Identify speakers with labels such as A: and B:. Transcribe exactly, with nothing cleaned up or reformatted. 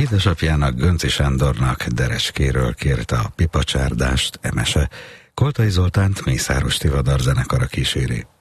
A: Édesapjának, Gönci Sándornak Derecskéről kérte a pipacsárdást Emese. Koltai Zoltánt Mészáros Tivadar zenekara kíséri.